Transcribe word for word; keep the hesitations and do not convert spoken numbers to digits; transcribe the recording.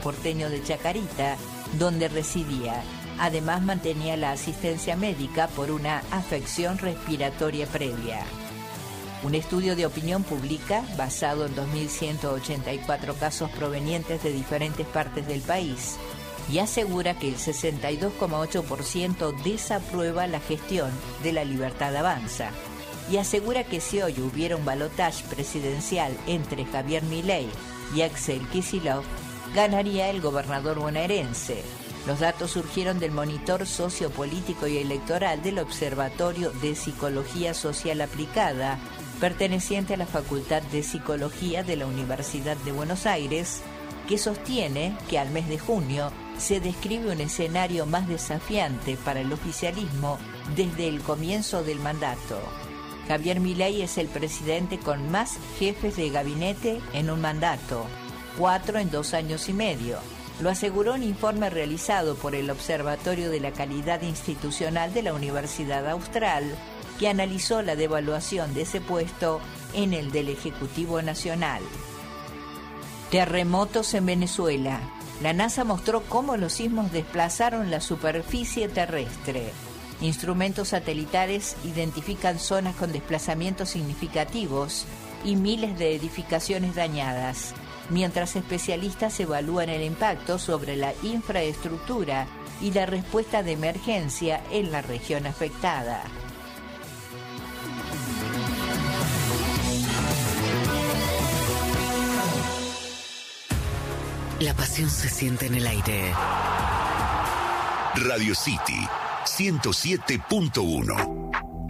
porteño de Chacarita, donde residía. Además, mantenía la asistencia médica por una afección respiratoria previa. Un estudio de opinión pública, basado en dos mil ciento ochenta y cuatro casos provenientes de diferentes partes del país, y asegura que el sesenta y dos coma ocho por ciento desaprueba la gestión de La Libertad Avanza, y asegura que si hoy hubiera un balotaje presidencial entre Javier Milei y Axel Kicillof, ganaría el gobernador bonaerense. Los datos surgieron del monitor sociopolítico y electoral del Observatorio de Psicología Social Aplicada, perteneciente a la Facultad de Psicología de la Universidad de Buenos Aires, que sostiene que al mes de junio se describe un escenario más desafiante para el oficialismo desde el comienzo del mandato. Javier Milei es el presidente con más jefes de gabinete en un mandato, cuatro en dos años y medio. Lo aseguró un informe realizado por el Observatorio de la Calidad Institucional de la Universidad Austral, que analizó la devaluación de ese puesto en el del Ejecutivo Nacional. Terremotos en Venezuela. La NASA mostró cómo los sismos desplazaron la superficie terrestre. Instrumentos satelitales identifican zonas con desplazamientos significativos y miles de edificaciones dañadas, mientras especialistas evalúan el impacto sobre la infraestructura y la respuesta de emergencia en la región afectada. La pasión se siente en el aire. Radio City ciento siete punto uno.